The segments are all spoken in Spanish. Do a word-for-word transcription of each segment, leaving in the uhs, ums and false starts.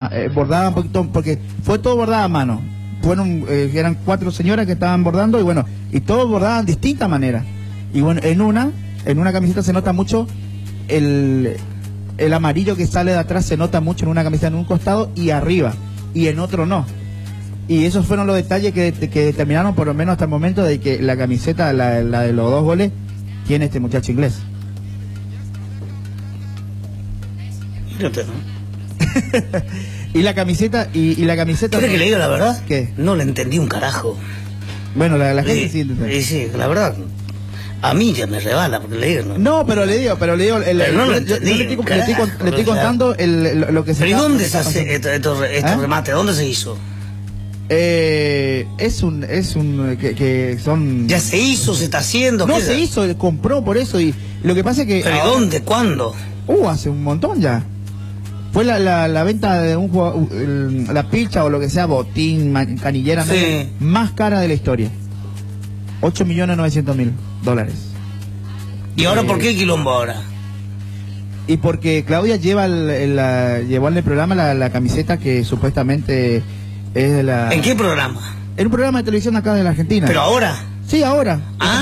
eh, bordada un poquito, porque fue todo bordada a mano. Fueron, eh, eran cuatro señoras que estaban bordando y bueno, y todos bordaban de distinta manera. Y bueno, en una, en una camiseta se nota mucho el, el amarillo que sale de atrás, se nota mucho en una camiseta en un costado y arriba, y en otro no. Y esos fueron los detalles que, que determinaron, por lo menos hasta el momento, de que la camiseta, la, la de los dos goles, tiene este muchacho inglés. Mírate, ¿no? Y la camiseta, y, y la camiseta... ¿Quieres que le diga la verdad? ¿Qué? No le entendí un carajo. Bueno, la, la gente le, sí... Le, sí, la verdad, a mí ya me rebala, porque le digo... No, no pero le digo, pero le digo... El, pero no yo, lo yo, entendí, yo le estoy, carajo, le estoy, le estoy contando el, lo, lo que se... ¿Pero y dónde se hace estos esto, esto ¿Eh? remates? ¿Dónde se hizo? Eh, es un... es un que, que son... ¿Ya se hizo? ¿Se está haciendo? No, ¿Qué se da? hizo, compró por eso, y lo que pasa es que... ¿Pero y dónde? ¿Cuándo? Uh, hace un montón ya. Fue la, la, la venta de un jugador, la pilcha o lo que sea, botín, canillera, sí. más cara de la historia. ocho millones novecientos mil dólares. ¿Y ahora eh, por qué quilombo ahora? Y porque Claudia lleva el, el, la, llevó en el programa la, la camiseta que supuestamente es de la... ¿En qué programa? En un programa de televisión acá de la Argentina. ¿Pero ahora? Sí, ahora.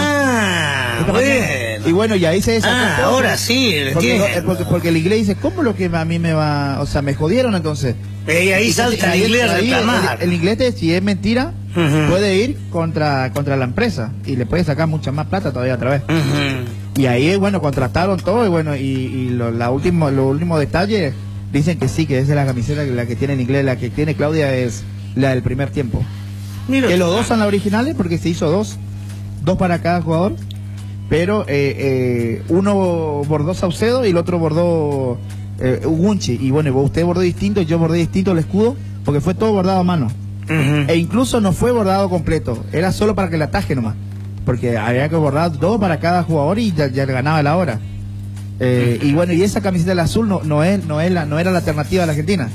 Ah, Esta bueno. mañana. Y bueno, y ahí se Ah, todo, ahora sí, porque, entiendo. porque, porque el inglés dice, ¿cómo lo que a mí me va...? O sea, me jodieron entonces. Y ahí salta el inglés a reclamar. El, el inglés, te, si es mentira, uh-huh. puede ir contra contra la empresa y le puede sacar mucha más plata todavía otra vez. Uh-huh. Y ahí, bueno, contrataron todo y bueno, y, y lo, la último, los últimos detalles dicen que sí, que esa es la camiseta, la que tiene en inglés, la que tiene Claudia es la del primer tiempo. Mira, que los dos son las originales porque se hizo dos, dos para cada jugador. Pero eh, eh, uno bordó Saucedo y el otro bordó eh, Gunchi. Y bueno, usted bordó distinto y yo bordé distinto el escudo, porque fue todo bordado a mano. Uh-huh. E incluso no fue bordado completo, era solo para que la ataje nomás. Porque había que bordar dos para cada jugador y ya, ya ganaba la hora. Eh, uh-huh. Y bueno, y esa camiseta del azul no, no, es, no, es la, no era la alternativa de la Argentina.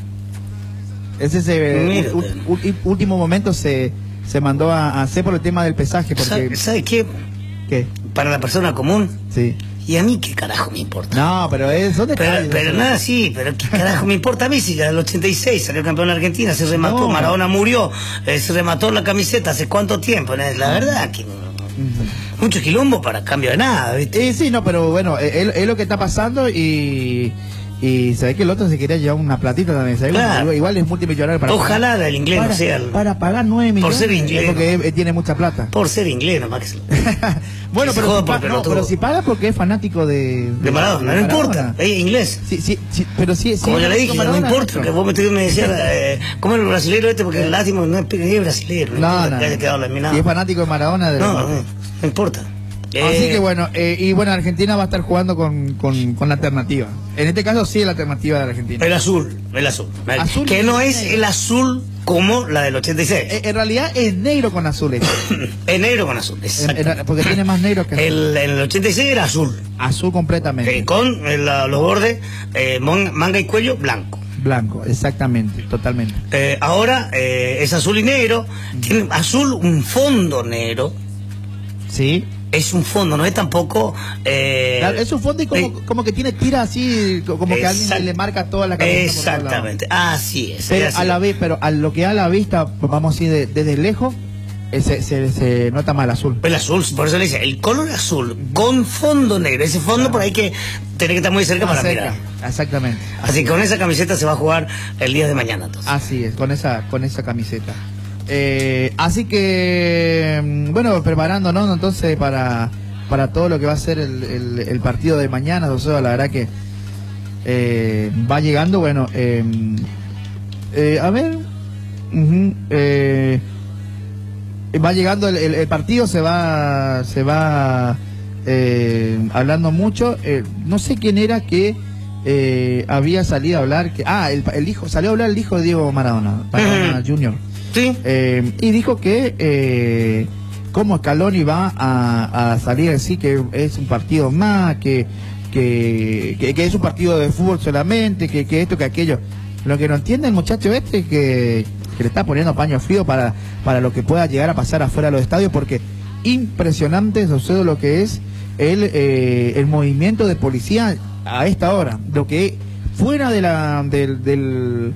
Ese se, u, u, u, último momento se, se mandó a, a hacer por el tema del pesaje. Porque... ¿Sabe, ¿Sabe qué? ¿Qué? Para la persona común. Sí. ¿Y a mí qué carajo me importa? No, pero es... ¿dónde pero, pero nada, sí, pero qué carajo me importa a mí si ya en el ochenta y seis salió campeón de Argentina, se remató, no. Maradona murió, eh, se remató la camiseta hace cuánto tiempo, ¿no? La verdad que... Uh-huh. Mucho quilombo para cambio de nada, ¿viste? Eh, sí, no, pero bueno, es, es lo que está pasando y... Y se ve que el otro se quería llevar una platita también. ¿Sabes? Claro. Igual es multimillonario para Ojalá pagar, el inglés para, no sea el... para pagar nueve millones. Por ser inglés. Porque él, él tiene mucha plata. Por ser inglés, nomás que se... Bueno, que pero, se si paga, no, pero si paga porque es fanático de... De, de Maradona, de no Maradona. Importa. Es inglés. Sí, sí, sí, pero sí... Como sí, ya le dije, Maradona, no importa. No. Que vos me, me decías, eh, ¿cómo es el brasilero este? Porque el lástima no es, es brasilero. No, no. no. Si es fanático de Maradona... De no, no, no, no importa. Así que bueno, eh, y bueno, Argentina va a estar jugando con, con, con la alternativa. En este caso sí es la alternativa de la Argentina. El azul, el azul. El, azul que no es el azul como la del ochenta y seis. En, en realidad es negro con azules. Es negro con azul, en, porque tiene más negro que azul. El, en el ochenta y seis era azul. Azul completamente. Eh, con el, los bordes, eh, manga y cuello, blanco. Blanco, exactamente, totalmente. Eh, ahora eh, es azul y negro. Mm. Tiene azul, un fondo negro. Sí. Es un fondo, no es tampoco... Eh, claro, es un fondo y como, eh, como que tiene tira así, como que alguien le marca toda la cabeza. Exactamente, así es. Pero es así. a la vez, pero a lo que a la vista, vamos a ir de, desde lejos, se, se, se nota más el azul. El azul, por eso le dice, el color azul con fondo negro. Ese fondo claro. Por ahí que tiene que estar muy cerca más para cerca. mirar. Exactamente. Así que con esa camiseta se va a jugar el día de mañana entonces. Así es, con esa, con esa camiseta. Eh, así que, bueno, preparándonos entonces para, para todo lo que va a ser el, el, el partido de mañana. O sea, la verdad que eh, va llegando, bueno, eh, eh, a ver, uh-huh, eh, va llegando el, el, el partido, se va, se va eh, hablando mucho. Eh, no sé quién era que eh, había salido a hablar, que ah, el, el hijo, salió a hablar el hijo de Diego Maradona, Maradona uh-huh. Junior. Sí. Eh, y dijo que eh, como Scaloni va a, a salir así, que es un partido más, que, que, que, que es un partido de fútbol solamente, que, que esto, que aquello. Lo que no entiende el muchacho este es que, que le está poniendo paño frío para, para lo que pueda llegar a pasar afuera de los estadios, porque impresionante sucede lo que es el, eh, el movimiento de policía a esta hora. Lo que fuera de la, del... del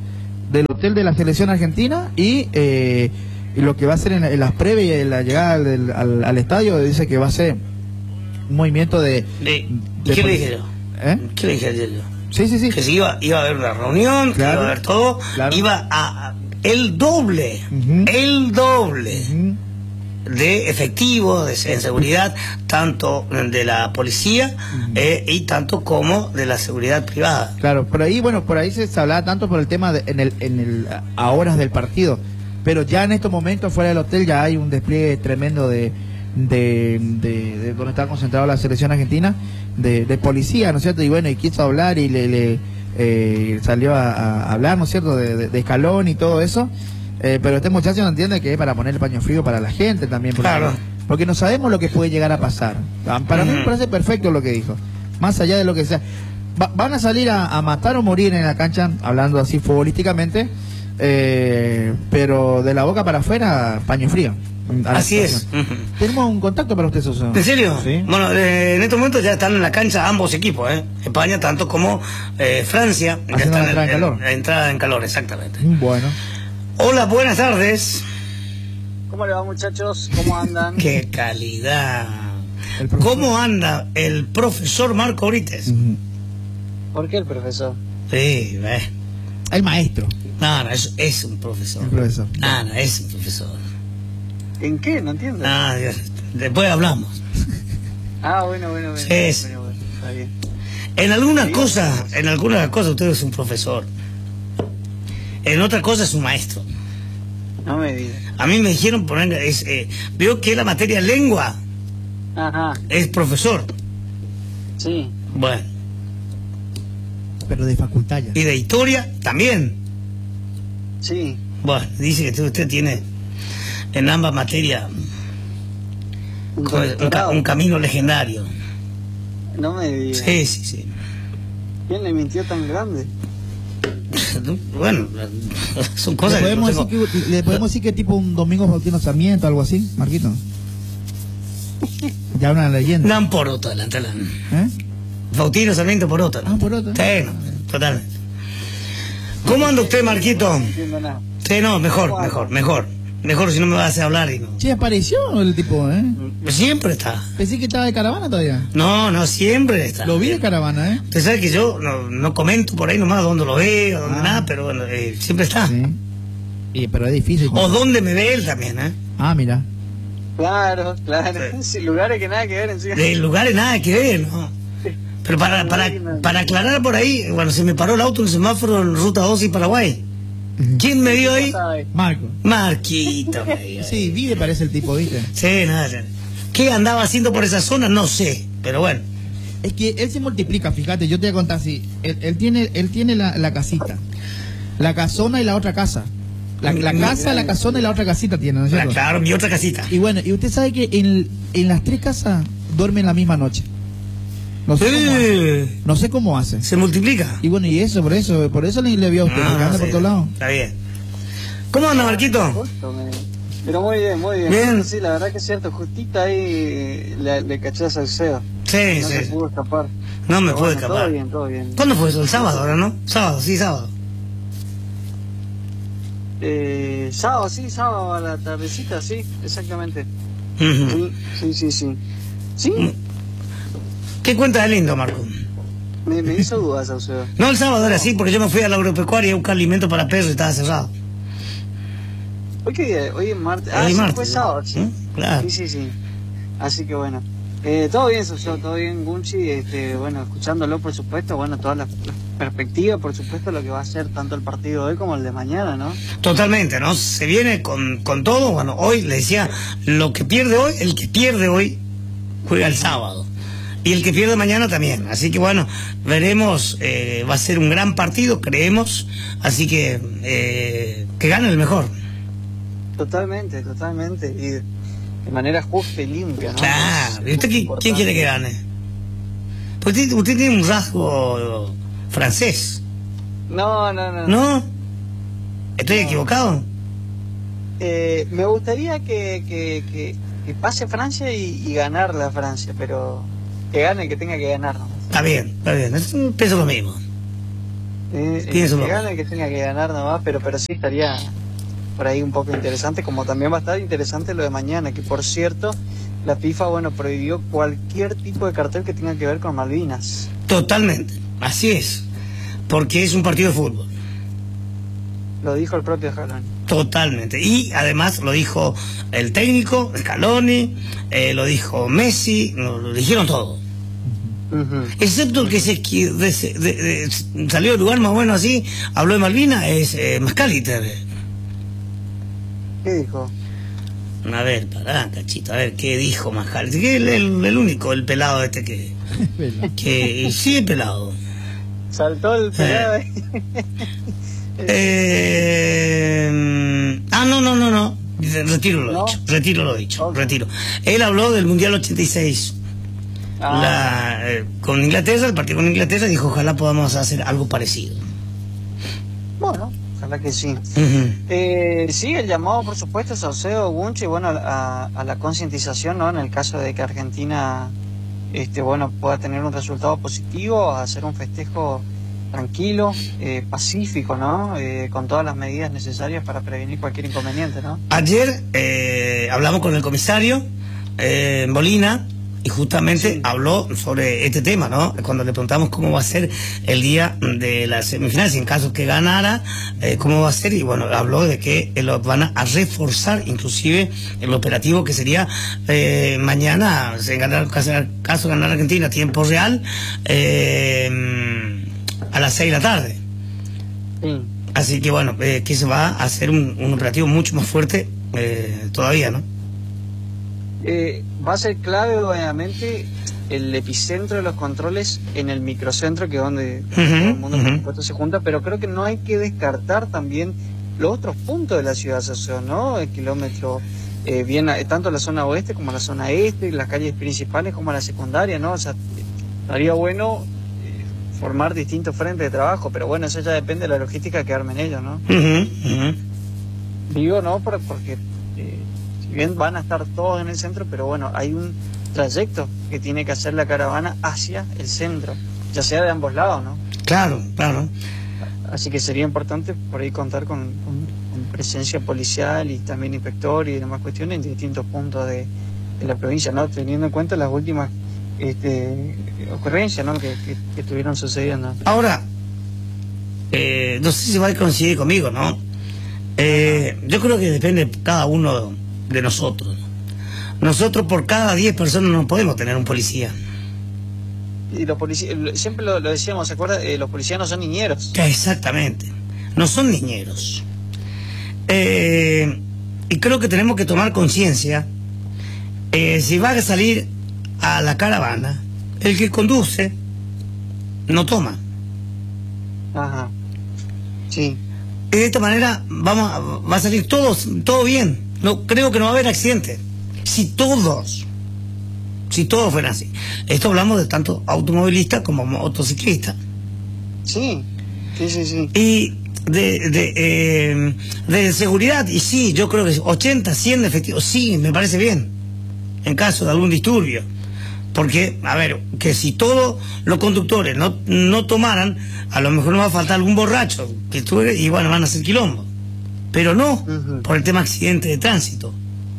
del hotel de la selección argentina y, eh, y lo que va a ser en, en las previas y en la llegada del, al, al estadio, dice que va a ser un movimiento de... de, de ¿Qué le dije yo? ¿Eh? ¿Qué le dije ayer yo? Sí, sí, sí. Que se iba, iba a haber una reunión, que Claro, iba a haber todo, claro. iba a... el doble, Uh-huh. el doble Uh-huh. de efectivos de, en seguridad, tanto de la policía Uh-huh. eh, y tanto como de la seguridad privada. Claro, por ahí, bueno, por ahí se, se hablaba tanto por el tema de, en el, en el, a horas del partido, pero ya en estos momentos fuera del hotel ya hay un despliegue tremendo de, de, de, de donde está concentrada la selección argentina, de, de policía, ¿no es cierto? Y bueno, y quiso hablar y le, le eh, salió a, a hablar, ¿no es cierto?, de, de, de escalón y todo eso, eh, pero este muchacho no entiende que es para poner el paño frío para la gente también, porque, Claro. porque no sabemos lo que puede llegar a pasar. Para mí me parece perfecto lo que dijo, más allá de lo que sea. Va, van a salir a, a matar o morir en la cancha, hablando así futbolísticamente, eh, pero de la boca para afuera, paño frío. Así es. Tenemos un contacto para usted, Soso. ¿En serio? Sí. Bueno, eh, en estos momentos ya están en la cancha ambos equipos, ¿eh? España tanto como eh, Francia. Ya Haciendo están la entrada en en, calor. La entrada en calor, exactamente. Bueno. Hola, buenas tardes. ¿Cómo le va, muchachos? ¿Cómo andan? ¡Qué calidad! El profesor. ¿Cómo anda el profesor Marco Brites? Ujú. ¿Por qué el profesor? Sí, ve. El maestro, No, no, es, es un profesor. el profesor. No, no, es un profesor. ¿En qué? No entiendo. Ah, Dios, después hablamos. Ah, bueno, bueno, bueno. Sí, sí. Bueno, bueno, está bien. En algunas Sí. cosas, en algunas cosas usted es un profesor. En otras cosas es un maestro. No me digas. A mí me dijeron poner, es, eh, veo que la materia lengua Ajá, es profesor. sí. Bueno, Pero de facultad ya. y de historia también. Sí. Bueno, dice que usted tiene en ambas materias Un un, ca- doctorado. un camino legendario. No me digas. Sí, sí, sí. ¿Quién le mintió tan grande? Bueno, son ¿Le cosas que no podemos, tengo- decir que, ¿Le podemos decir que tipo un Domingo Faustino Sarmiento, algo así, Marquito? Ya una leyenda. Dan por otro adelante. ¿Eh? Faustino Sarmiento por otro. Ah, por otro. Sí, no, totalmente. ¿Cómo anda usted, Marquito? No entiendo nada. Sí, no, mejor, mejor, mejor. Mejor si no me va a hacer hablar y no. Che, apareció el tipo, ¿eh? Siempre está. Pensé que estaba de caravana todavía. No, no, siempre está. Lo vi de caravana, ¿eh? Usted sabe que yo no, no comento por ahí nomás dónde lo veo, dónde Ah. nada, pero bueno, eh, siempre está. Sí. Y, pero es difícil. O dónde me ve él también, ¿eh? Ah, mira. Claro, claro. Sin lugares que nada que ver encima. De lugares nada que ver, ¿no? Pero para, para, para aclarar por ahí, bueno, se me paró el auto en el semáforo en Ruta dos y Paraguay. ¿Quién me vio ahí? ¿Sabe? Marco. Marquito me vio ahí. Sí, vive parece el tipo, ¿viste? Sí, nada. ya. ¿Qué andaba haciendo por esa zona? No sé, pero bueno. Es que él se multiplica, fíjate, yo te voy a contar así. Él, él tiene, él tiene la, la casita, la casona y la otra casa. La, la casa, la casona y la otra casita tiene, ¿no es Ah, cierto? claro, mi otra casita. Y bueno, y usted sabe que en, en las tres casas duermen la misma noche. No sé cómo hace. Eh, No sé cómo hace. Se multiplica. Y bueno, y eso, por eso, por eso le, le vio a usted, Ah, porque anda sí, por todos lados. Está bien. ¿Cómo anda, Marquito? Justo, me- Pero muy bien, muy bien. Bien. Sí, la verdad que es cierto. Justita ahí le, le caché a Salcedo. Sí, No se sí. pudo escapar. No me Pero puedo bueno, escapar. Todo bien, todo bien. ¿Cuándo fue eso? El sábado, ahora, ¿no? Sábado, sí, sábado. Eh, sábado, sí, sábado a la tardecita, sí, exactamente. Ujú. Sí, sí, sí, sí. Sí, ¿Qué cuenta de lindo, Marco? me, me hizo dudas, Saucedo. No, el sábado era así, porque yo me fui a la agropecuaria a buscar alimento para perros y estaba cerrado. ¿Hoy qué día? Hoy es martes. Ah, Hoy sí, martes, fue ¿no? sábado, sí. ¿Mm? Claro. Sí, sí, sí. Así que bueno. Eh, todo bien, Saucedo, todo bien, Gunchi. Este, bueno, escuchándolo, por supuesto, bueno, todas las, las perspectivas, por supuesto, lo que va a ser tanto el partido de hoy como el de mañana, ¿no? Totalmente, ¿no? Se viene con, con todo. Bueno, hoy le decía, lo que pierde hoy, el que pierde hoy juega el sábado. Y el que pierde mañana también. Así que bueno, veremos. Eh, va a ser un gran partido, creemos. Así que eh, que gane el mejor. Totalmente, totalmente. Y de manera justa y limpia, ¿no? Claro. ¿Y usted Muy qui- quién quiere que gane? Pues usted, usted tiene un rasgo francés, No, no, no. ¿no? ¿Estoy No. equivocado? Eh, me gustaría que, que, que, que pase Francia y, y ganar la Francia, pero que gane, que tenga que ganar, ¿no? Está bien, está bien. Es un peso lo mismo. Eh, eh, que gane el que tenga que ganar nomás, pero, pero sí estaría por ahí un poco interesante, como también va a estar interesante lo de mañana, que por cierto, la FIFA, bueno, prohibió cualquier tipo de cartel que tenga que ver con Malvinas. Totalmente, así es, porque es un partido de fútbol. Lo dijo el propio Scaloni. Totalmente, y además lo dijo el técnico, Scaloni, eh, lo dijo Messi, lo, lo dijeron todo. Uh-huh. Excepto el que se de, de, de, de, salió del lugar más bueno así, habló de Malvinas, es eh, Mascaliter. ¿Qué dijo? A ver, pará, cachito, a ver, ¿qué dijo Mascaliter? Que el, el, el único, el pelado este que... que sí, el pelado. Saltó el pelado. Eh. eh, ah, no, no, no, no. Retiro lo ¿No? dicho, retiro lo dicho, okay. retiro. Él habló del Mundial ochenta y seis. Ah. La, eh, con Inglaterra, el partido con Inglaterra, dijo ojalá podamos hacer algo parecido. Bueno, ojalá que sí. Uh-huh. eh, sí, el llamado por supuesto es Saucedo, Bunche, bueno, a, a la concientización, ¿no? En el caso de que Argentina este, bueno, pueda tener un resultado positivo, a hacer un festejo tranquilo, eh, pacífico, ¿no? Eh, con todas las medidas necesarias para prevenir cualquier inconveniente, ¿no? Ayer eh, hablamos con el comisario eh, Molina, y justamente sí. habló sobre este tema, ¿no? Cuando le preguntamos cómo va a ser el día de las semifinales, en caso que ganara, eh, cómo va a ser, y bueno, habló de que eh, lo van a reforzar, inclusive el operativo que sería eh, mañana, en ganar, caso de ganar Argentina, tiempo real, eh, a las seis de la tarde. Sí. Así que bueno, eh, que se va a hacer un, un operativo mucho más fuerte eh, todavía, ¿no? Eh, va a ser clave, obviamente, el epicentro de los controles en el microcentro, que es donde uh-huh, todo el mundo, uh-huh. por supuesto, se junta, pero creo que no hay que descartar también los otros puntos de la ciudad, ¿no? El kilómetro, eh, bien, tanto la zona oeste como la zona este, las calles principales como la secundaria, ¿no? O sea, estaría bueno eh, formar distintos frentes de trabajo, pero bueno, eso ya depende de la logística que armen ellos, ¿no? Uh-huh, uh-huh. Digo, ¿no? Por, porque... Eh, Si bien van a estar todos en el centro, pero bueno, hay un trayecto que tiene que hacer la caravana hacia el centro, ya sea de ambos lados, ¿no? Claro, claro. Así que sería importante por ahí contar con, con, con presencia policial y también inspector y demás cuestiones en distintos puntos de, de la provincia, ¿no? Teniendo en cuenta las últimas este, ocurrencias, ¿no? que, que, que estuvieron sucediendo. Ahora, eh, no sé si va a coincidir conmigo, ¿no? Eh, yo creo que depende de cada uno de nosotros. Nosotros por cada diez personas no podemos tener un policía. Y los policías, siempre lo, lo decíamos, ¿se acuerda? Eh, los policías no son niñeros. Exactamente, no son niñeros. Eh, y creo que tenemos que tomar conciencia. Eh, si va a salir a la caravana, el que conduce no toma. Ajá. Sí. Y de esta manera vamos a, va a salir todo, todo bien. No, creo que no va a haber accidente. Si todos, si todos fueran así. Esto hablamos de tanto automovilistas como motociclistas. Sí, sí, sí, sí. Y de, de, eh, de seguridad, y sí, yo creo que ochenta, cien efectivos, sí, me parece bien. En caso de algún disturbio. Porque, a ver, que si todos los conductores no, no tomaran, a lo mejor nos va a faltar algún borracho que estuve, y bueno, van a hacer quilombo. Pero no, uh-huh. por el tema accidente de tránsito.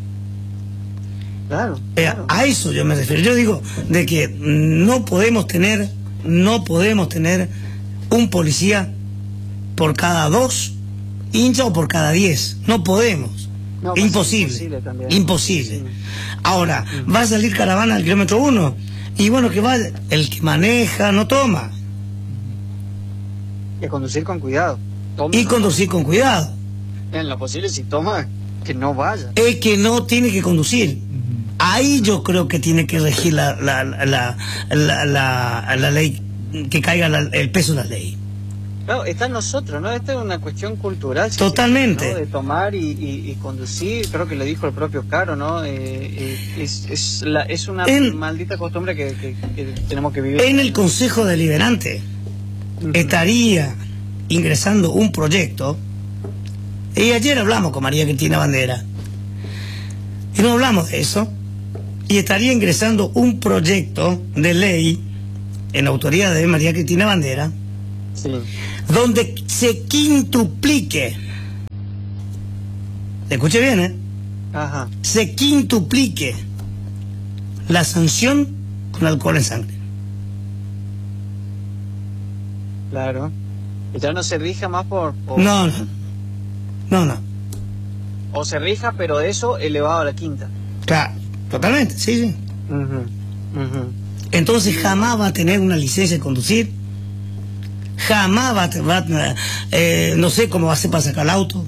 Claro, eh, claro. A eso yo me refiero. Yo digo de que no podemos tener, no podemos tener un policía por cada dos hinchas o por cada diez. No podemos. No, imposible. Imposible. También. Imposible. Sí. Ahora, uh-huh. va a salir caravana al kilómetro uno. Y bueno, que vaya, el que maneja no toma. Y a conducir con cuidado. Tome, y no conducir toma. con cuidado. En lo posible, si toma, que no vaya. Es que no tiene que conducir. Uh-huh. Ahí yo creo que tiene que regir la, la, la, la, la, la, la ley, que caiga la, el peso de la ley. Claro, está en nosotros, ¿no? Esta es una cuestión cultural. Totalmente. ¿no? De tomar y, y, y conducir, creo que lo dijo el propio Caro, ¿no? Eh, eh, es, es, la, es una en, maldita costumbre que, que, que tenemos que vivir. En el Consejo Deliberante uh-huh. estaría ingresando un proyecto. Y ayer hablamos con María Cristina Bandera y no hablamos de eso, y estaría ingresando un proyecto de ley en la autoridad de María Cristina Bandera, sí. donde se quintuplique, escuche bien, ¿eh? Ajá. Se quintuplique la sanción con alcohol en sangre. Claro. Y ya no se rija más por... por... No, no, no, no. O se rija, pero de eso elevado a la quinta. Claro, totalmente, sí, sí. Uh-huh. Uh-huh. Entonces jamás va a tener una licencia de conducir, jamás va a, va a eh, no sé cómo va a hacer para sacar el auto.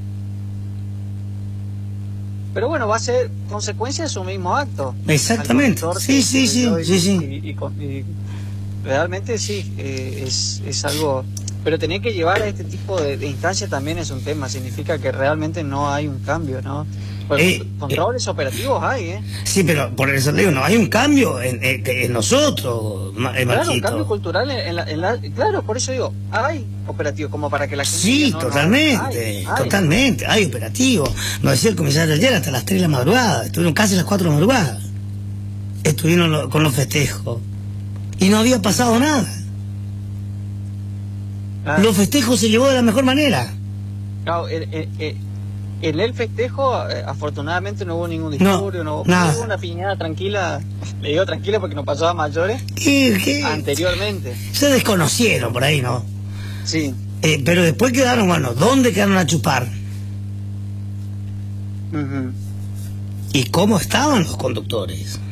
Pero bueno, va a ser consecuencia de su mismo acto. Exactamente, sí, sí, sí, y, sí, sí. Y, y, y, y realmente sí, eh, es, es algo... Pero tener que llevar a este tipo de, de instancias también es un tema, significa que realmente no hay un cambio, ¿no? Pues, eh, controles eh, operativos hay, ¿eh? Sí, pero por eso le digo, no hay un cambio en, en, en nosotros, en Claro, un cambio cultural en la, en la... Claro, por eso digo, hay operativos, como para que la gente... Sí, no, totalmente, no, hay, hay. totalmente, hay operativos. Nos decía el comisario ayer hasta las tres de la madrugada, estuvieron casi las cuatro de la madrugada. Estuvieron lo, con los festejos. Y no había pasado nada. Claro. Los festejos se llevó de la mejor manera. Claro, el, el, el, en el festejo, eh, afortunadamente no hubo ningún disturbio, no, no hubo una piñada tranquila. Le digo tranquila porque no pasó a mayores. ¿Qué, qué? Anteriormente. Se desconocieron por ahí, ¿no? Sí. Eh, pero después quedaron, bueno, ¿dónde quedaron a chupar? Uh-huh. ¿Y cómo estaban los conductores?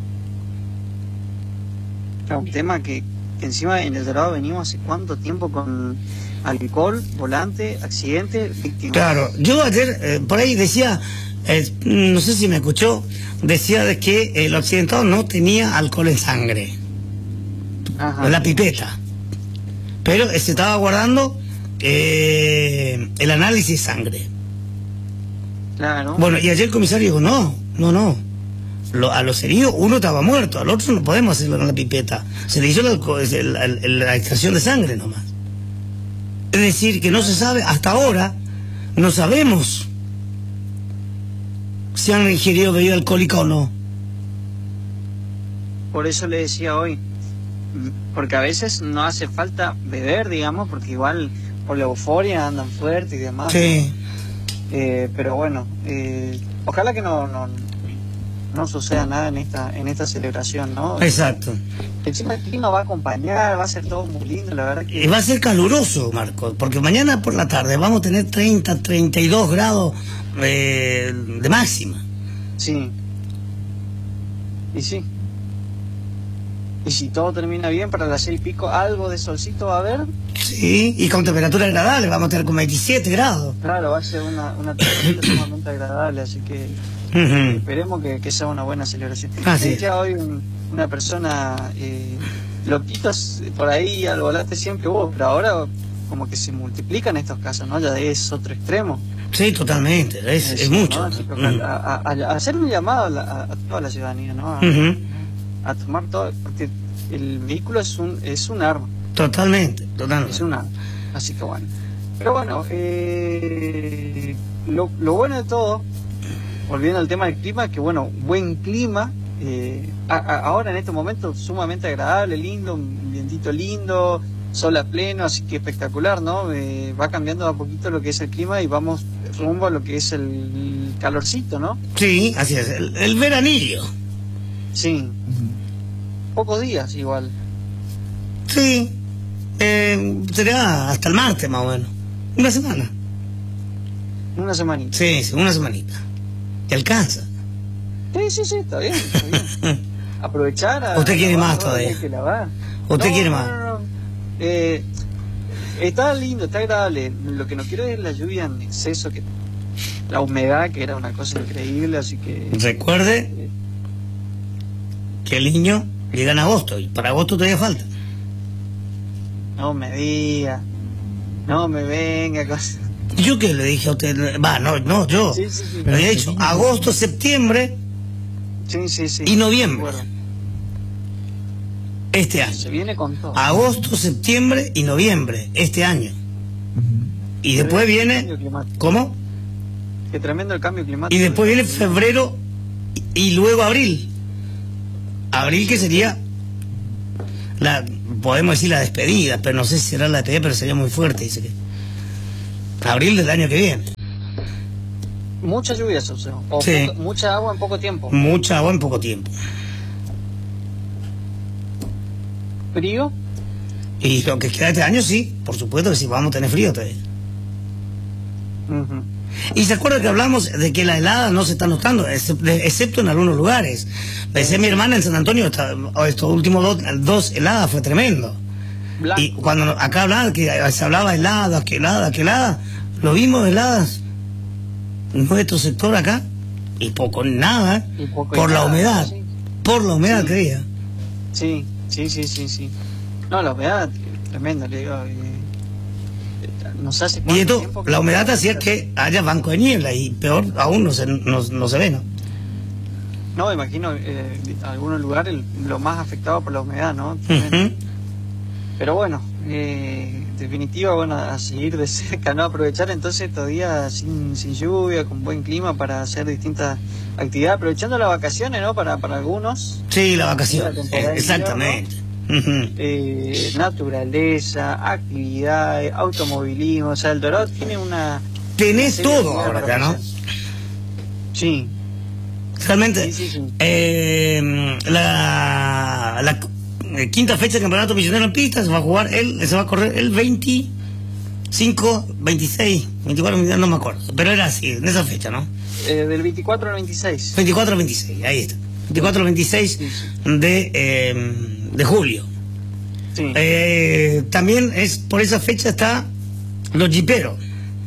Claro, un tema que, que encima en El Dorado venimos hace cuánto tiempo con alcohol, volante, accidente, víctimas. Claro, yo ayer eh, por ahí decía, eh, no sé si me escuchó, decía de que el accidentado no tenía alcohol en sangre. Ajá. En la pipeta. Pero se estaba guardando eh, el análisis de sangre. Claro. Bueno, y ayer el comisario dijo, no, no, no. Lo, a los heridos uno estaba muerto, al otro no podemos hacerlo con la pipeta. Se le hizo la, la, la, la extracción de sangre nomás. Es decir, que no se sabe, hasta ahora, no sabemos si han ingerido bebida alcohólica o no. Por eso le decía hoy, porque a veces no hace falta beber, digamos, porque igual por la euforia andan fuerte y demás. Sí. Eh, pero bueno, eh, ojalá que no, no, no suceda nada en esta, en esta celebración, ¿no? Exacto. Encima el clima va a acompañar, va a ser todo muy lindo, la verdad que... Y va a ser caluroso, Marco, porque mañana por la tarde vamos a tener treinta, treinta y dos grados eh, de máxima. Sí. Y sí. Y si todo termina bien, para las seis y pico, algo de solcito va a haber. Sí, y con temperatura agradable, vamos a tener como veintisiete grados. Claro, va a ser una, una temperatura sumamente agradable, así que uh-huh. esperemos que, que sea una buena celebración. Ah, sí. Ya hoy un, una persona, eh, loquitos por ahí al volante siempre hubo, pero ahora como que se multiplican estos casos, ¿no? Ya es otro extremo. Sí, totalmente, es, es, es mucho. ¿No? Uh-huh. a, a, a hacer un llamado a, la, a, a toda la ciudadanía, ¿no? A, uh-huh. a tomar todo, porque el vehículo es un, es un arma. Totalmente, totalmente. Es un arma, así que bueno. Pero bueno, eh, lo, lo bueno de todo, volviendo al tema del clima, que bueno, buen clima, eh, a, a, ahora en este momento sumamente agradable, lindo, un vientito lindo, sol a pleno, así que espectacular, ¿no? Eh, va cambiando a poquito lo que es el clima y vamos rumbo a lo que es el calorcito, ¿no? Sí, así es, el, el veranillo. Sí, pocos días igual. Sí, eh, será hasta el martes más o menos, una semana. Una semanita. Sí, sí, una semanita. ¿Te alcanza? Sí, sí, sí, está bien, está bien. Aprovechar a... ¿Usted quiere más todavía? Que lavar. ¿Usted no, quiere no, más? No, no, eh, está lindo, está agradable. Lo que no quiero es la lluvia en exceso, que la humedad, que era una cosa increíble, así que... Recuerde eh, que el niño llega en agosto, y para agosto todavía falta. No me diga, no me venga con... ¿Yo qué le dije a usted? Va, no, no, yo. Sí, sí, sí. Le había dicho agosto, septiembre sí, sí, sí. y noviembre. Bueno, este año. se viene con todo. Agosto, septiembre y noviembre, este año. Y después viene... ¿Cómo? Qué tremendo el cambio climático. Y después viene febrero y, y luego abril. Abril que sería... La, podemos decir la despedida, pero no sé si será la despedida, pero sería muy fuerte, dice que. Abril del año que viene. Mucha lluvia, Saucedo. O sí. poco, mucha agua en poco tiempo. Mucha agua en poco tiempo. ¿Frío? Y lo que queda este año, sí, por supuesto que sí, vamos a tener frío todavía. Uh-huh. Y se acuerda que hablamos de que la helada no se está notando, excepto en algunos lugares. Pensé, mi hermana en San Antonio, estos últimos dos, dos heladas fue tremendo. Blanco. Y cuando acá hablaban que se hablaba helada, que helada, que helada, lo vimos heladas en nuestro sector acá, y poco nada, y poco por la nada, humedad, sí. Por la humedad, sí. Creía. Sí, sí, sí, sí, sí. No, la humedad, tremenda, le digo. Eh, nos hace y esto, la humedad hacía que haya banco de niebla, y peor aún no se, no, no se ve, ¿no? No, imagino, eh, algunos lugares lo más afectado por la humedad, ¿no? Uh-huh. Pero bueno, eh, definitiva, bueno, a seguir de cerca, ¿no? Aprovechar entonces estos días sin, sin lluvia, con buen clima para hacer distintas actividades, aprovechando las vacaciones, ¿no? Para, para algunos. Sí, la vacación, eh, exactamente. Uh-huh. eh, naturaleza, actividades, automovilismo, o sea, el Dorado tiene una... Tenés una todo ahora acá, ¿no? Sí. Realmente, sí, sí, sí. Eh, la... la Eh, quinta fecha del campeonato misionero en pista se va a jugar él, se va a correr el veinticinco, veintiséis, veinticuatro, veintiséis, no me acuerdo, pero era así, en esa fecha, ¿no? Eh, del veinticuatro al veintiséis. veinticuatro al veintiséis, ahí está. veinticuatro al veintiséis sí, sí. De, eh, de julio. Sí. Eh, también es por esa fecha está los jiperos.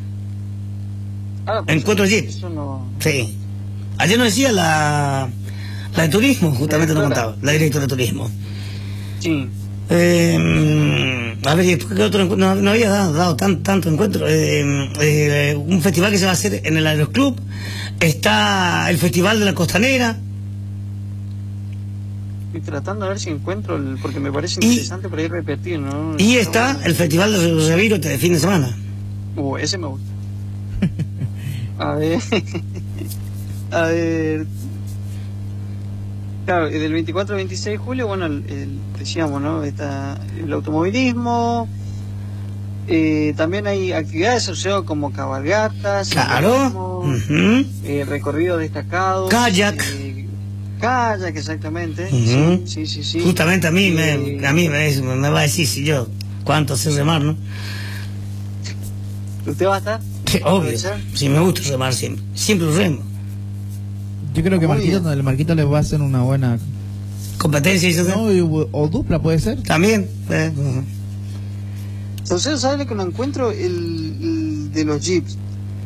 Ah, pues encuentro jeep. Eso no... Sí. Ayer nos decía la, la de turismo, justamente nos contaba, la directora de turismo. Sí. Eh, a ver, después que otro no, no había dado, dado tan, tanto encuentro. Eh, eh, un festival que se va a hacer en el Aeroclub. Está el Festival de la Costanera. Estoy tratando de ver si encuentro, el, porque me parece interesante para ir repetir, ¿no? Y está bueno. El Festival de Reviro este fin de semana. Uh, ese me gusta. A ver. A ver. Claro, del veinticuatro al veintiséis de julio, bueno, el, el, decíamos, ¿no? Está el automovilismo, eh, también hay actividades asociadas como cabalgatas, claro, uh-huh. eh, recorridos destacados, kayak, eh, kayak, exactamente, uh-huh. sí, sí, sí, sí. Justamente a mí, eh, me, a mí me, me va a decir si yo cuánto sé remar, ¿no? ¿Usted va a estar? Sí, obvio, sí, me gusta remar siempre, siempre remo. Yo creo que Marquito, el Marquito les va a hacer una buena competencia, ¿sí? No, y, o dupla puede ser. También. Eh. Uh-huh. Entonces, ¿sabe lo que no encuentro? El, el de los jeeps.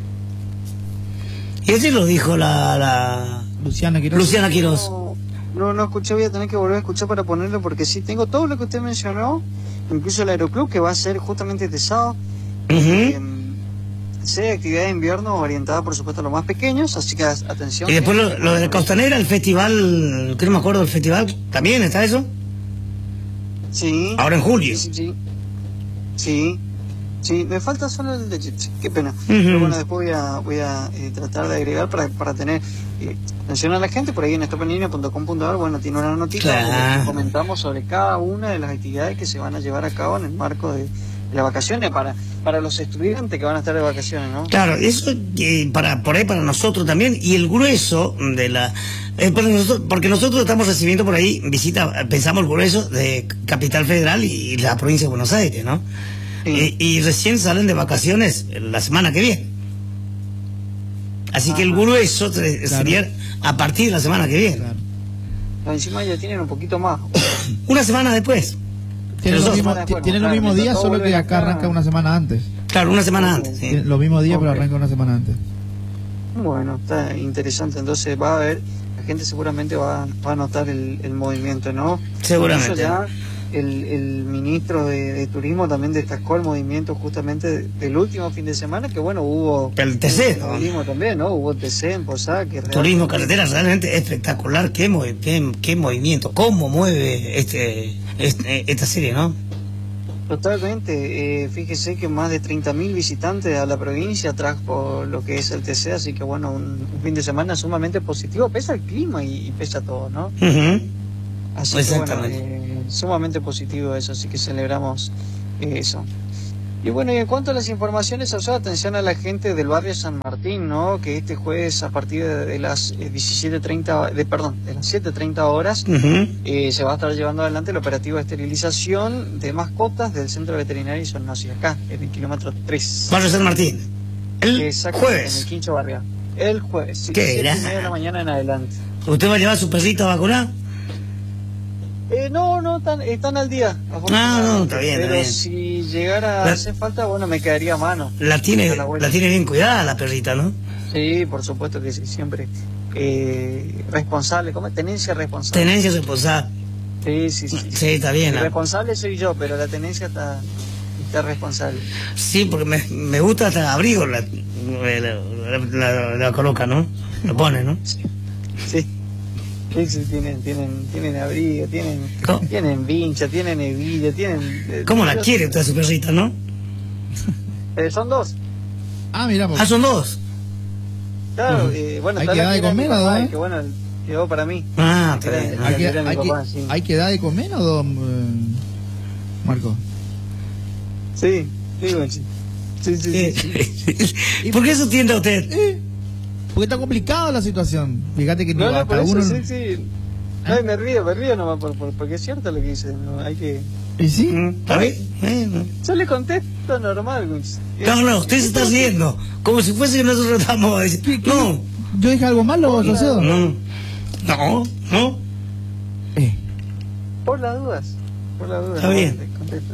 Y ese lo dijo la, la... Luciana Quiroz. Luciana Quiroz. No, no, no escuché, voy a tener que volver a escuchar para ponerlo, porque sí, tengo todo lo que usted mencionó, incluso el Aeroclub, que va a ser justamente este sábado. Uh-huh. eh, Sí, actividad de invierno orientada, por supuesto, a los más pequeños, así que atención. Y después lo, lo de Costanera, el festival, que no me acuerdo del festival, ¿también está eso? Sí. Ahora en julio. Sí, sí, sí. Sí, me falta solo el de Gypsy, qué pena. Uh-huh. Pero bueno, después voy a, voy a eh, tratar de agregar para, para tener eh, atención a la gente, por ahí en stop en línea punto com punto a r, bueno, tiene una noticia claro. donde comentamos sobre cada una de las actividades que se van a llevar a cabo en el marco de las vacaciones para para los estudiantes que van a estar de vacaciones, ¿no? Claro, eso eh, para por ahí para nosotros también, y el grueso de la eh, porque, nosotros, porque nosotros estamos recibiendo por ahí visita, pensamos el grueso de Capital Federal y, y la provincia de Buenos Aires, ¿no? Sí. Y, y recién salen de vacaciones la semana que viene. Así Ajá. que el grueso claro. sería a partir de la semana que viene. Claro. Encima ya tienen un poquito más. Una semana después. Tienen los mismos tiene claro, mismo días, solo que acá arranca una semana antes. Claro, una semana antes. Sí. Los mismos días, okay. pero arranca una semana antes. Bueno, está interesante. Entonces va a haber, la gente seguramente va, va a notar el, el movimiento, ¿no? Seguramente. Eso ya el, el ministro de, de Turismo también destacó el movimiento justamente del último fin de semana, que bueno, hubo... El T C, ¿no? Turismo también, ¿no? Hubo T C en Posada. Que Turismo carretera realmente espectacular. ¿Qué, qué, qué movimiento? ¿Cómo mueve este, este esta serie, no? Totalmente. Eh, fíjese que más de treinta mil visitantes a la provincia trajo lo que es el T C, así que bueno, un, un fin de semana sumamente positivo, pese al clima y, y pese a todo, ¿no? Uh-huh. Así que bueno, eh, sumamente positivo eso, así que celebramos eh, eso. Y bueno, y en cuanto a las informaciones, os atención a la gente del barrio San Martín, ¿no? Que este jueves a partir de, de las diecisiete treinta, de, perdón, de las siete treinta horas, uh-huh. eh, se va a estar llevando adelante el operativo de esterilización de mascotas del Centro Veterinario y Zoonosis, acá, en el kilómetro tres. Barrio San Martín. El jueves. En el Quincho Barrio. El jueves. Sí, ¿Qué era? siete y media de la mañana en adelante. ¿Usted va a llevar a su perrito a vacunar? Eh, no, no, tan, están al día. Ah, no, está bien, pero está bien. si llegara a la, hacer falta, bueno, me quedaría a mano. La tiene, la, la tiene bien cuidada la perrita, ¿no? Sí, por supuesto que sí, siempre. Eh, responsable, ¿cómo es? Tenencia responsable. Tenencia responsable. Sí, sí, sí. Sí, está bien. El responsable soy yo, pero la tenencia está, está responsable. Sí, porque me, me gusta hasta abrigo la, la, la, la, la coloca, ¿no? Lo pone, ¿no? Sí. Sí. Sí, sí, tienen, tienen, tienen abrigo, tienen, ¿Cómo? tienen vincha, tienen hebilla, tienen... Eh, ¿Cómo la quiere usted su perrita, no? Eh, son dos. Ah, mira. Ah, son dos. Claro, uh-huh. eh, bueno, hay que dar de comer o dos, ¿eh? Que bueno, quedó para mí. Ah, está bien. Hay que, hay, papá, que, sí. ¿Hay que dar de comer o dos, eh, Marco? Sí, sí, bueno, sí. Sí, sí, sí, sí. ¿Y por qué eso tiende a usted? Eh, porque está complicada la situación. Fíjate que no, no, hasta eso, uno... sí, sí. Ay, me río, me río nomás, por, por, porque es cierto lo que dice. ¿No? Hay que... ¿Y sí? ¿Está bien? Bueno. Yo le contesto normal. No, no, usted se está riendo. Como si fuese que nosotros estamos... ¿Qué, qué? No. ¿Yo dije algo malo, Socedo? No. No, no. Eh. Por las dudas. Por las dudas. Está no, bien.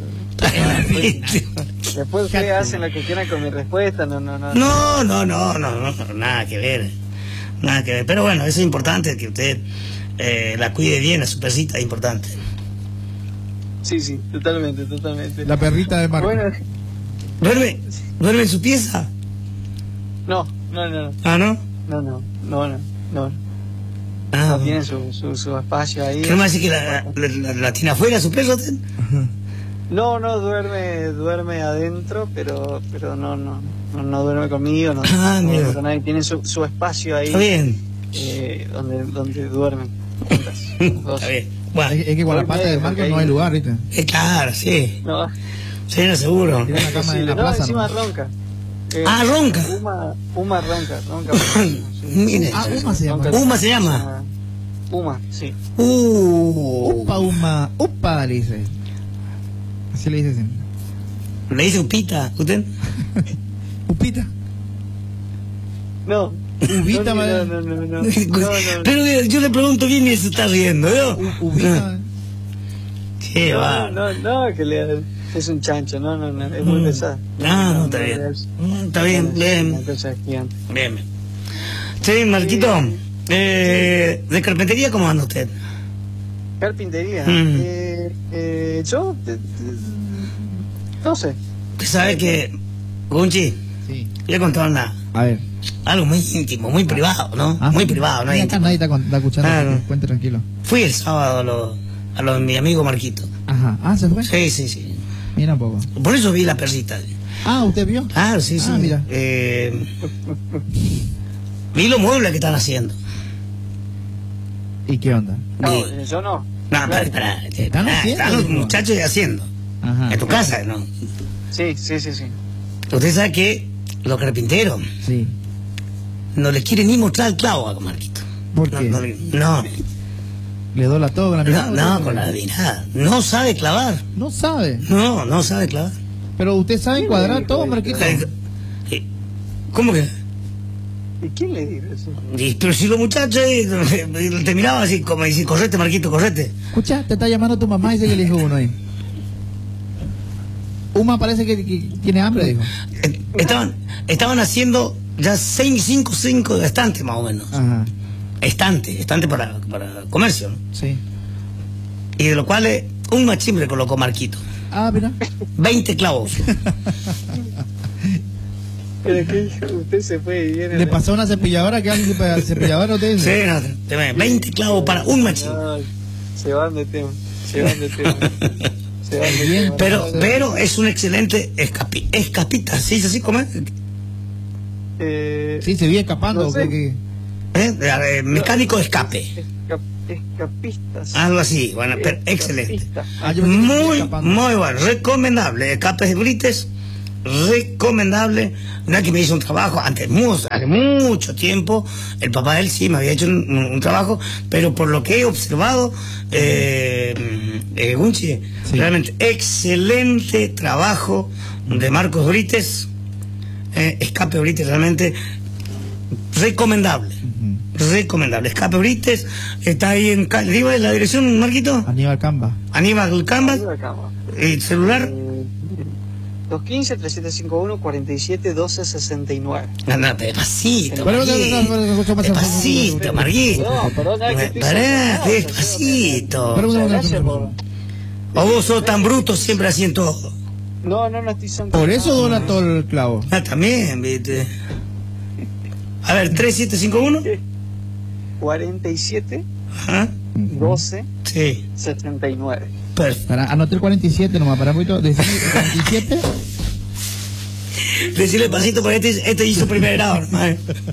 Después, después ustedes hacen lo que quieran con mi respuesta. No, no, no. No, no, no, no, no, nada que ver. Nada que ver. Pero bueno, eso es importante, que usted eh, la cuide bien a su perrita, es importante. Sí, sí, totalmente, totalmente. La perrita de Marco. Bueno. ¿Duerme? ¿Duerme en su pieza? No, no, no. ¿Ah, no? No, no, no, no. no. Ah, no tiene su, su, su espacio ahí. ¿Qué más dice que la, la, la, la tiene afuera su perro? No, no, duerme duerme adentro, pero pero no no no, no duerme conmigo, no, ah, no duerme con nadie. Tiene su, su espacio ahí. Está bien. Eh, donde, donde duermen juntas. Está bien. Bueno, es, es que con la pata de Marco no hay lugar, ¿viste? Es claro, sí. No. Sí, no, seguro. Tiene una cama Sí, en la no, plaza. encima ¿no? ronca. Eh, ah, ronca. Uma, Uma ronca, ronca. Sí. Mire. Ah, Uma se llama. Uma se llama. Uma, sí. Uh. Upa, Uma, upa, le dice. Así le dice siempre. ¿Le dice upita usted? ¿Upita? No. Ubita, no, no, no, no, no, no, no. Pero yo le pregunto bien y se está riendo, ¿no? Ubita. Qué no, va. No, no, que le, es un chancho, no, no, no, es muy pesado. No, no, está bien. Está bien, bien. Bien. Sí, Marquito, eh, ¿de carpintería cómo anda usted? Carpintería. Mm. Eh, eh, yo, te, te, no sé. Usted sabe que, Gunchi, sí. le contaron nada. A ver. Algo muy íntimo, muy privado, ¿no? ¿Ah? Muy privado, ¿no? Acá nadie está, está escuchando, ah, no. Cuente tranquilo. Fui el sábado a lo, a lo de mi amigo Marquito. Ajá. Ah, ¿se fue? Sí, sí, sí. Mira un poco. Por eso vi la perrita. Ah, ¿usted vio? Ah, sí, sí. Ah, mira. Eh, vi los muebles que están haciendo. ¿Y qué onda? No, Vi... yo no. No, espera, espera. ¿Están haciendo? Están los muchachos haciendo. Ajá. En tu casa, ¿no? Sí, sí, sí, sí. Usted sabe que los carpinteros Sí. no le quieren ni mostrar el clavo a Marquito. ¿Por No, qué? no, no, ¿Le dobla todo con la no, mirada? no, con la mirada. No sabe clavar. No sabe. No, no sabe clavar. Pero usted sabe encuadrar todo, Marquito. Eh, ¿Cómo que? ¿Y quién le dijo eso? Y, pero si los muchachos eh, te miraban así, como decir, correte, Marquito, correte. Escucha, te está llamando tu mamá y dice que le dijo uno ahí. Uma parece que, que tiene hambre, dijo. Eh, Estaban, estaban haciendo ya seis, cinco, cinco estantes más o menos. Ajá. Estante, estante para, para comercio, ¿no? Sí. Y de los cuales un machín le colocó Marquito. Ah, mira. veinte clavos. Pero que usted se fue y viene. Le pasó una cepilladora que alguien se cepilladora usted dice. Sí, no, te ve, veinte clavos para un machín. No, se van de tema. Se van de tema. Se van de tema. Pero, pero es un excelente escapi, escapita, ¿sí? ¿Así como es? Eh, Sí, se viene escapando. no sé. que, ¿Eh? Eh, mecánico de escape. Esca- escapistas. Algo así, bueno, pero excelente. Escapistas. Ah, yo pensé que estaba Muy, escapando. muy bueno, recomendable. Escapes de Brites, recomendable. Una que me hizo un trabajo antes, mu- hace mucho tiempo. El papá de él sí me había hecho un, un- un trabajo, pero por lo que he observado, eh, eh, Gunchi, Sí. realmente excelente trabajo de Marcos Brites. Eh, Escape Brites, realmente recomendable. Ujú. Recomendable. Escape Brites está ahí en Ca- arriba de la dirección, Marquito. Aníbal Camba. Aníbal Canvas, Arriba acá, va. el celular. Eh, dos uno cinco, tres siete cinco uno, cuatro siete uno dos seis nueve. Anda, despacito, Pero, pero, pero, Marquito. pero, pero, pero, Despacito, Marquito. No, perdón, es que estoy Pará, sorprendido, despacito. Pero, Muchas pero, gracias pero, por- O vos sos tan bruto siempre así en todo. No, no, no estoy son- Por eso dona todo el clavo. Ah, también, viste. A ver, tres siete cinco uno. cuarenta y siete, Ajá. doce, Sí, sesenta y nueve. perfecto. Para, anoté el cuarenta y siete nomás, para un poquito. Decir cuarenta y siete. Decirle pasito porque este, este hizo primer grado, hermano.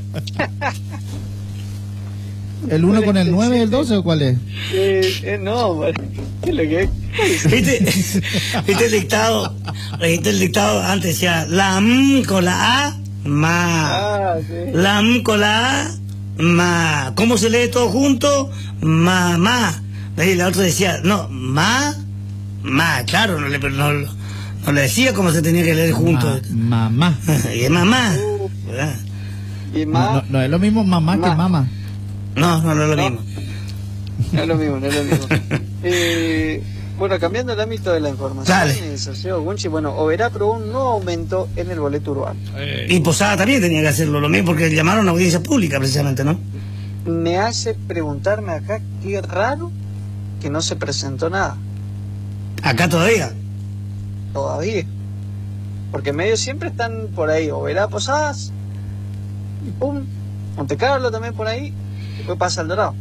¿El uno con el nueve y el doce o cuál es? Eh, eh, no, vale. ¿Qué es lo que es? ¿Viste? ¿Viste el dictado? ¿Viste el dictado? Antes decía la M con la A, ma. Ah, sí. La M con la A, ma. ¿Cómo se lee todo junto? Ma, ma. Y la otra decía, no, ma, ma. Claro, no le, no, no le decía cómo se tenía que leer junto. Ma- mamá. Y es mamá. ¿verdad? Y No, más, no, no es lo mismo mamá que Ma. mamá. No, no, no es lo No. mismo. no es lo mismo, no es lo mismo. Eh, bueno, cambiando el ámbito de la información, Dale. el socio Gunchi, bueno, Oberá aprobó un nuevo aumento en el boleto urbano. Y Posada también tenía que hacerlo lo mismo porque llamaron a audiencia pública precisamente, ¿no? Me hace preguntarme acá, qué raro que no se presentó nada Acá todavía. todavía. Porque en medio siempre están por ahí, Oberá, Posadas, y pum, Monte Carlo también por ahí, y después pasa el Dorado.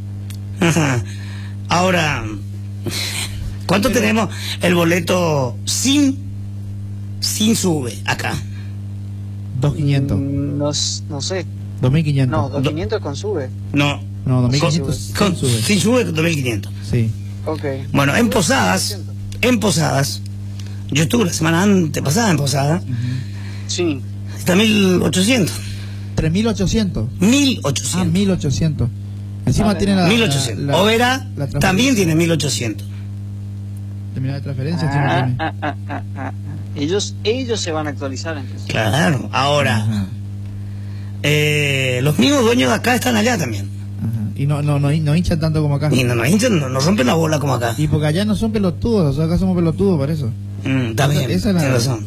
Ahora, ¿cuánto tenemos el boleto sin sin sube acá? dos mil quinientos. Mm, No, s- no sé, dos mil quinientos. no, dos mil quinientos con sube. No. No, dos mil Con- quinientos con- sube. sin sube dos mil quinientos. Sí. Ok. Bueno, en Posadas, en Posadas, yo estuve la semana antepasada en Posadas, Sí. está mil ochocientos. tres mil ochocientos. mil Ah, ochocientos. mil ochocientos. Encima Vale, tiene la. mil ochocientos. la- la- Oberá la transferencia. también tiene mil ochocientos. Terminal de transferencia, sí, Ah, tiene. ah, ah, ah, ah. Ellos, ellos se van a actualizar entonces. Claro. Ahora, Ajá, eh, los mismos dueños de acá están allá también. ajá. Y no, no, no, no hinchan tanto como acá. Y no nos hinchan, no nos rompen la bola como acá. Y porque allá no son pelotudos, o sea, acá somos pelotudos por eso. Mm, también, Esa es la- tienes razón.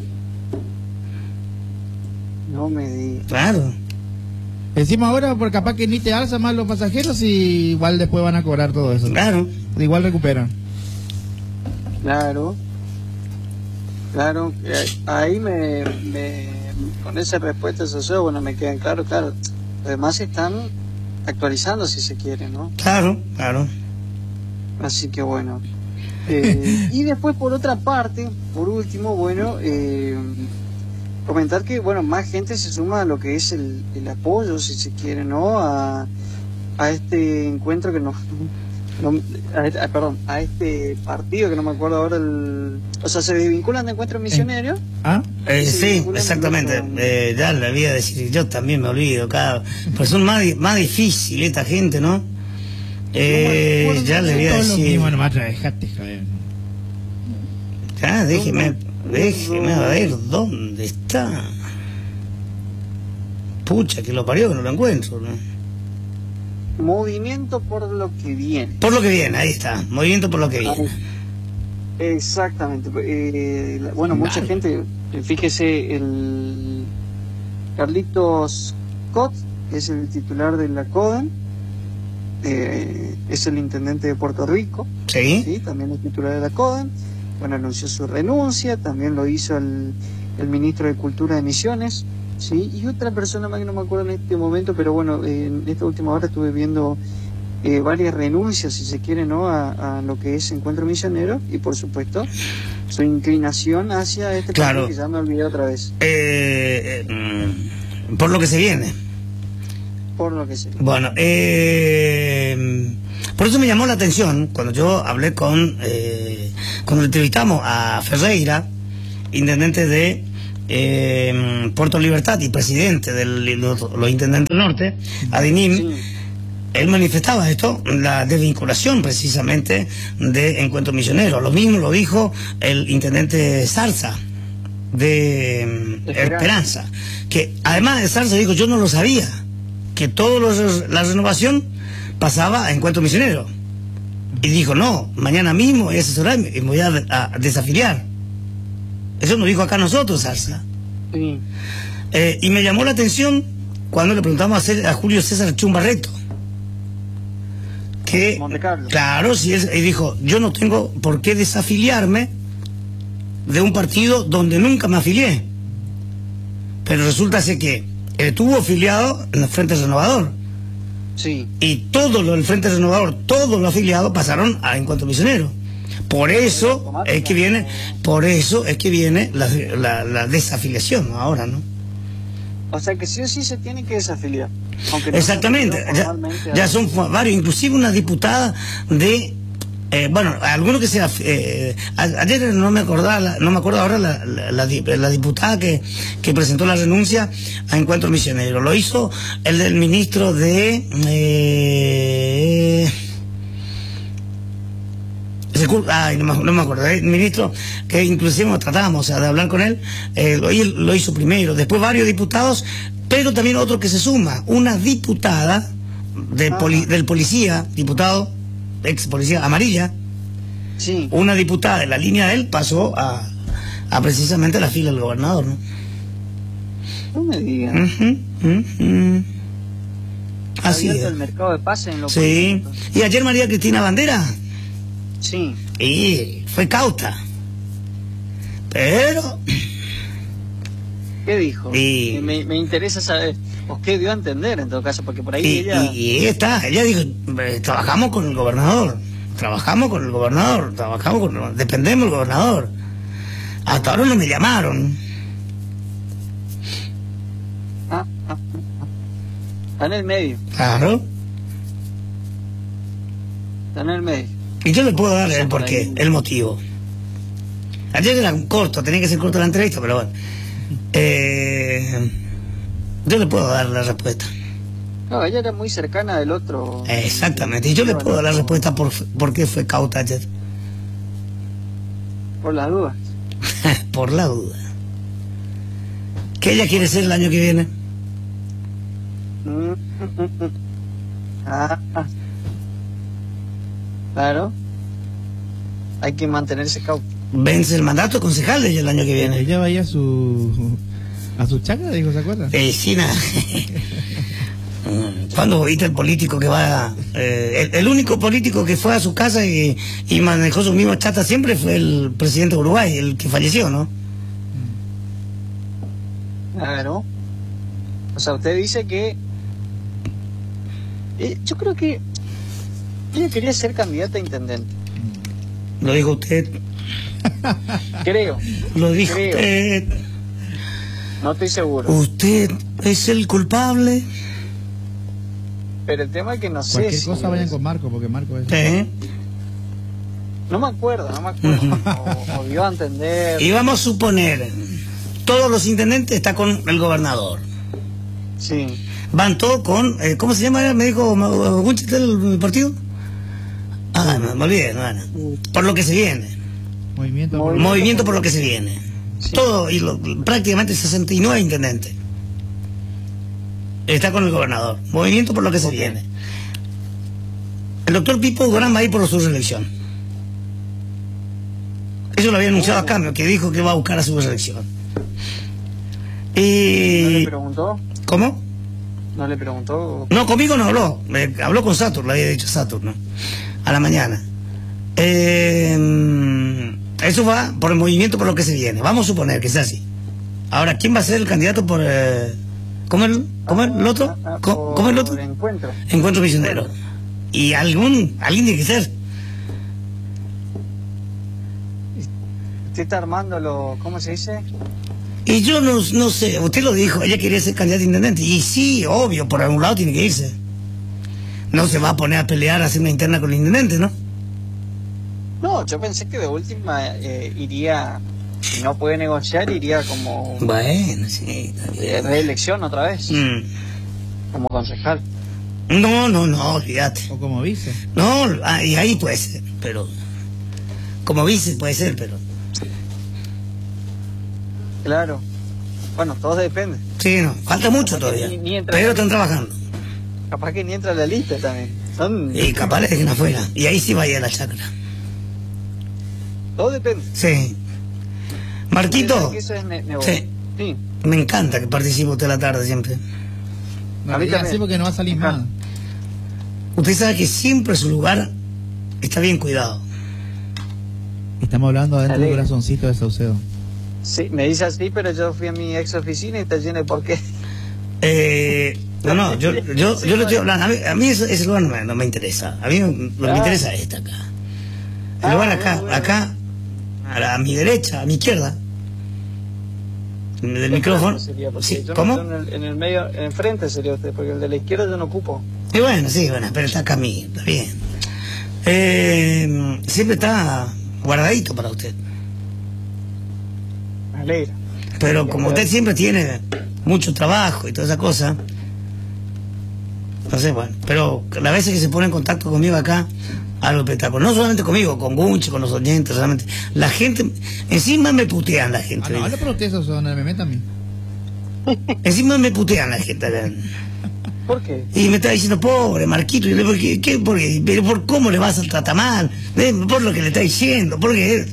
No me digas. Claro. Encima ahora, por capaz que ni te alzan más los pasajeros y igual después van a cobrar todo eso. Claro. Igual recuperan. Claro. Claro. eh, Ahí me, me con esa respuesta socio, bueno, me quedan claro, claro. Además están actualizando si se quiere, ¿no? Claro, claro. Así que bueno. Eh, y después por otra parte, por último, bueno, eh, comentar que bueno, más gente se suma a lo que es el, el apoyo, si se quiere, ¿no? A, a este encuentro que nos no, a este- ah, perdón, a este partido que no me acuerdo ahora el, o sea, se desvinculan de Encuentro Misionero. ¿Ah? Eh, Sí, sí, una exactamente. mucho- Eh, ya le voy a decir, yo también me olvido, cada, pues son más, di- más difícil esta gente, ¿no? Eh, Bueno, ya le voy a todo lo decir. mismo nomás, dejate, joder. Ya, déjeme, No, no, déjeme no. a ver dónde está. Pucha, que lo parió que no lo encuentro, ¿no? Movimiento por lo que viene. Por lo que viene, ahí está. Movimiento por lo que viene. Exactamente. Eh, la- bueno, mucha Dale. gente, eh, fíjese, el Carlitos Scott es el titular de la CODEN, eh, es el intendente de Puerto Rico, ¿Sí? ¿sí? También es titular de la CODEN. Bueno, anunció su renuncia, también lo hizo el, el ministro de Cultura de Misiones, ¿sí? Y otra persona más que no me acuerdo en este momento, pero bueno, eh, en esta última hora estuve viendo eh, varias renuncias, si se quiere, ¿no? A, a lo que es Encuentro Misionero y, por supuesto, su inclinación hacia este Claro. partido que ya me olvidé otra vez. Eh, eh, mm, por lo que se viene. por lo que sé. Bueno, eh, por eso me llamó la atención cuando yo hablé con, eh, cuando entrevistamos a Ferreira, intendente de eh, Puerto Libertad y presidente de los, los intendentes del norte, Adinim. Sí. Él manifestaba esto, la desvinculación precisamente de Encuentro Misionero. Lo mismo lo dijo el intendente Zarza de Esperanza, Esperanza que además de Zarza dijo, yo no lo sabía, que toda la renovación pasaba a Encuentro Misionero. Y dijo, no, mañana mismo voy a asesorarme y me voy a, a desafiliar. Eso nos dijo acá nosotros, Zarza. Sí. Eh, y me llamó la atención cuando le preguntamos a, a Julio César Chumbarreto, que, claro, si es, y dijo, yo no tengo por qué desafiliarme de un partido donde nunca me afilié. Pero resulta ser que estuvo afiliado en el Frente Renovador. Sí. Y todos los del Frente Renovador, todos los afiliados pasaron a Encuentro Misionero. Por eso es que viene, por eso es que viene la, la, la desafiliación ahora, ¿no? O sea que sí o sí se tiene que desafiliar. Aunque no exactamente, ya, ya son varios, inclusive una diputada de, eh, bueno, algunos que sea, eh, ayer no me acordaba, no me acuerdo ahora la, la, la, la diputada que, que presentó la renuncia a Encuentro Misionero. Lo hizo el del ministro de... Eh, Ay, no me, no me acuerdo, el ministro que inclusive tratábamos, o sea, de hablar con él, eh, lo, lo hizo primero, después varios diputados, pero también otro que se suma, una diputada de poli, del policía, diputado, ex policía amarilla, sí. Una diputada de la línea de él pasó a, a precisamente la fila del gobernador, ¿no? No me digas. Uh-huh, uh-huh. Así es. El mercado de pase en lo sí. Y ayer María Cristina Bandera. Sí. Y fue cauta. Pero... ¿Qué dijo? Y... Me, me interesa saber, o qué dio a entender en todo caso, porque por ahí y, ella... Y, y está, ella dijo, trabajamos con el gobernador, trabajamos con el gobernador, trabajamos con... dependemos del gobernador. Hasta ahora no me llamaron. Ah, ah, ah. Está en el medio. Claro. Está en el medio. Y yo le puedo dar el porqué, el motivo. Ayer era corto, tenía que ser corto la entrevista, pero bueno. Eh, yo le puedo dar la respuesta. No, ella era muy cercana del otro. Exactamente, y yo le puedo dar la respuesta por, por qué fue cauta ayer. Por las dudas. Por la duda. ¿Qué ella quiere ser el año que viene? Ah, claro. Hay que mantenerse cauto. Vence el mandato concejal de ella el año que viene. Ella vaya a su a su chacra, dijo, ¿se acuerda? Vecina. ¿Cuándo viste el político que va? Eh, el, el único político que fue a su casa y, y manejó su mismo chata siempre fue el presidente de Uruguay, el que falleció, ¿no? Claro. O sea, usted dice que... Eh, yo creo que ella quería ser candidata a intendente. Lo dijo usted. Creo. Lo dijo creo. usted. No estoy seguro. ¿Usted es el culpable? Pero el tema es que no sé. Cualquier si cosa vayan es... con Marco, porque Marco es... ¿Eh? No me acuerdo, no me acuerdo. o, o dio a entender. Y vamos a suponer, todos los intendentes están con el gobernador. Sí. Van todos con, eh, ¿cómo se llama? Me dijo Winchester el partido. Ah, no, me olvidé, no, no. Por lo que se viene. Movimiento, Movimiento, Movimiento por lo que se viene. Sí. Todo, y lo, prácticamente sesenta y nueve intendentes. Está con el gobernador. Movimiento por lo que se okay. viene. El doctor Pipo Durán va a ir por su reelección. Eso lo había anunciado a cambio, que dijo que va a buscar a su reelección. Y... ¿No le preguntó? ¿Cómo? ¿No le preguntó? No, conmigo no habló. Eh, habló con Saturn, le había dicho Saturn, ¿no? A la mañana. Eh, eso va por el movimiento por lo que se viene. Vamos a suponer que sea así. Ahora, ¿quién va a ser el candidato por... Eh, ¿Cómo es el, el otro? ¿Cómo, ¿Cómo es el otro? Encuentro. Encuentro Misionero. Encuentro. Y algún... alguien tiene que ser. Usted está armando lo... ¿Cómo se dice? Y yo no, no sé, usted lo dijo, ella quería ser candidata a intendente. Y sí, obvio, por algún lado tiene que irse. No se va a poner a pelear, a hacer una interna con el intendente, ¿no? No, yo pensé que de última eh, iría, si no puede negociar, iría como Bueno, sí, está eh, bien. reelección otra vez, Mm. como concejal. No, no, no, olvídate. O como vice. No, ah, y ahí puede ser, pero... Como vice puede ser, pero... Claro. Bueno, todo depende. Sí, no, falta mucho todavía. Ni- ni entra- Pero están trabajando. Capaz que ni entra en la lista también. Son... Y capaz le dejen afuera. Y ahí sí vaya a la chacra. Todo depende. Sí. Marquito, Que eso es ne- nego- Sí. Sí. me encanta que participe usted a la tarde siempre. No, A mí diga también. así porque no va a salir Ajá. mal. Usted sabe que siempre su lugar está bien cuidado. Estamos hablando adentro del Dale. corazoncito de Saucedo. Sí, me dice así, pero yo fui a mi ex oficina y está lleno de por qué. Eh, no, no, yo, yo, yo le estoy hablando. A mí, a mí ese, ese lugar no me, no me interesa. A mí lo que me Ah. interesa es esta acá. El Ah, lugar acá, bueno, bueno. acá, a, la- a mi derecha, a mi izquierda. Del micrófono. Sería, porque Sí, yo no ¿cómo? estoy en el, en el medio, enfrente sería usted, porque el de la izquierda yo no ocupo. Y bueno, sí, bueno, pero está acá a mí, está bien. Eh, siempre está guardadito para usted. Me alegra. Pero como usted siempre tiene mucho trabajo y toda esa cosa, no sé, bueno, pero las veces que se pone en contacto conmigo acá, algo espectacular. No solamente conmigo, con Gunchi, con los oyentes, realmente. La gente, encima me putean la gente. Ah, no, hable por usted, Saucedo, no me meta a mí. Encima me putean la gente. acá. ¿Por qué? Y me está diciendo, pobre Marquito, y le digo, ¿por qué? ¿Qué? ¿Por qué? ¿Pero por cómo le vas a tratar mal? Eh, Por lo que le está diciendo, porque...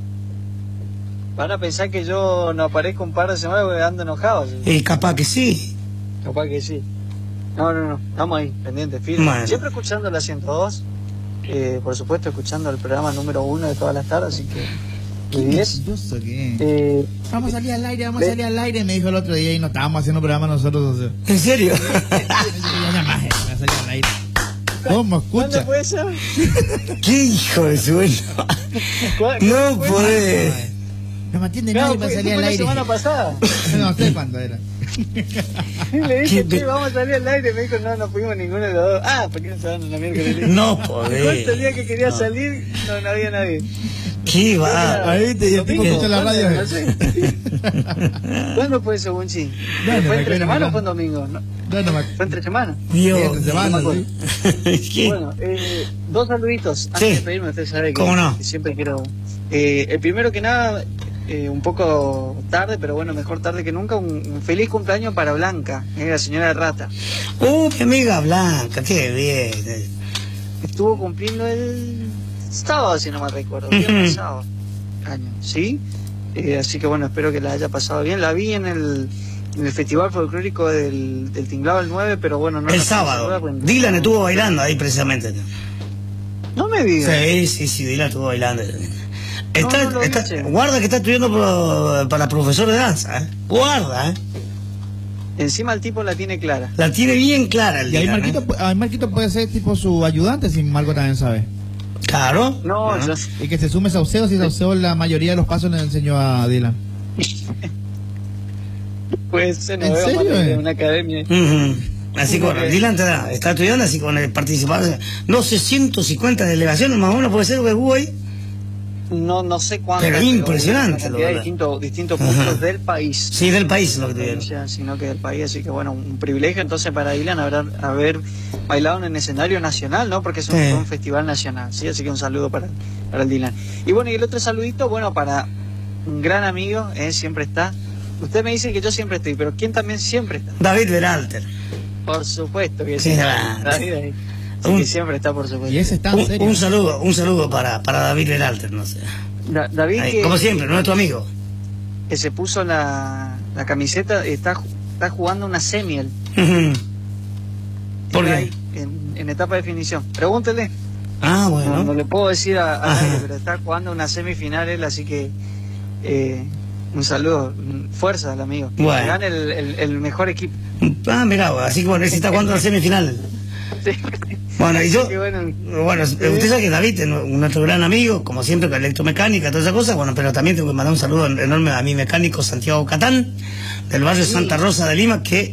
Van a pensar que yo no aparezco un par de semanas porque ando enojado. Eh, capaz que sí. Capaz que sí. No, no, no. Estamos ahí, pendientes, firmes. Bueno. Siempre escuchando la ciento dos. Eh, por supuesto, escuchando el programa número uno de todas las tardes, así que... ¿Qué ¿Y diez? mentiroso que es? Eh, Vamos a salir al aire, vamos a Ve- salir al aire, me dijo el otro día y no estábamos haciendo programa nosotros. O sea. ¿En serio? Ya nada más, eh, va a salir al aire. ¿Cómo ¿Cuándo escucha? puede ser? ¿Qué hijo de su bueno? ¿Cuándo No puede ser? podés. No me atiende Claro, nadie para fue- salir fue al la aire. semana pasada. No sé cuándo era. Le dije, ¿Qué? che, vamos a salir al aire. Me dijo, no, no fuimos ninguno de los dos. Ah, ¿por qué no se van a la mierda? No Justo podés. el día que quería No. salir, no, no había nadie. ¿Qué va? Ahí te- y el tipo Domingo, escucha la radio. ¿cuándo? No sé. ¿Cuándo fue eso, Bunchi? No, no ¿Fue me entre acuerdo, semana o me fue en domingo? No, No, no me fue entre semana. Dios. Sí, se van, no me sí. ¿Qué? Bueno, eh, dos saluditos. Antes Sí. de pedirme, usted sabe que, ¿Cómo no? que siempre quiero... Eh, el primero que nada, eh, un poco tarde, pero bueno, mejor tarde que nunca, un, un feliz cumpleaños para Blanca, eh, la señora de Rata. Uh, mi amiga Blanca, qué bien. Estuvo cumpliendo el sábado, si no me recuerdo, el Ujú. día pasado, año, ¿sí? Eh, así que bueno, espero que la haya pasado bien. La vi en el, en el Festival Folclórico del, del Tinglado el nueve, pero bueno, no... El la pude sábado. saludar porque- Dylan estuvo bailando ahí precisamente. No me digas. Sí, sí, sí, Dylan estuvo bailando. Está, no lo está- hice. guarda que está estudiando pro- para profesor de danza, ¿eh? Guarda, ¿eh? Encima el tipo la tiene clara. La tiene bien clara el Y ahí Dylan, Marquito, ¿eh? pu- ahí Marquito puede ser tipo su ayudante, si Marco también sabe. Claro. No, Ajá. yo... Y que se sume Saucedo, si Saucedo la mayoría de los pasos le enseñó a Dylan. Pues se nos ¿En veo serio, más de eh? una academia. Ujú. Así Muy con bien. Dylan está, está estudiando, así con el participar, no sé, ciento cincuenta delegaciones más o menos puede ser que hubo ahí. No, no sé cuánto. Pero impresionante, Una lo cantidad de verdad. distintos, distintos Ajá. puntos del país. Sí, del país lo que No tuvieron. provincia, sino que del país, así que bueno, un privilegio entonces para Dylan haber, haber bailado en el escenario nacional, ¿no? Porque es un, Sí. fue un festival nacional, ¿sí? Así que un saludo para, para el Dylan. Y bueno, y el otro saludito, bueno, para un gran amigo, ¿eh? Siempre está. Usted me dice que yo siempre estoy, pero ¿quién también siempre está? David Beralter. Por supuesto que Sí, sí. va. David ahí. Así Un- que siempre está, por supuesto. Y ese está en Un, serio. un saludo, un saludo para, para David Beralter, no sé. Da- David, Ahí, que, como siempre, nuestro amigo. que se puso la, la camiseta, está, ju- está jugando una semi él. Ujú. ¿Por Está qué? ahí, En, en etapa de definición. Pregúntele. Ah, No, bueno. no le puedo decir a, a Ajá. nadie, pero está jugando una semifinal él, así que eh, un saludo, mm, fuerza al amigo. Bueno. Que gane el, el, el mejor equipo. Ah, mira, así que bueno, él sí está jugando la semifinal. Sí. Bueno, y yo, bueno, bueno, sí. Usted sabe que David es nuestro gran amigo, como siempre, con electromecánica, todas esas cosas, bueno, pero también tengo que mandar un saludo enorme a mi mecánico Santiago Catán, del barrio Sí. Santa Rosa de Lima, que,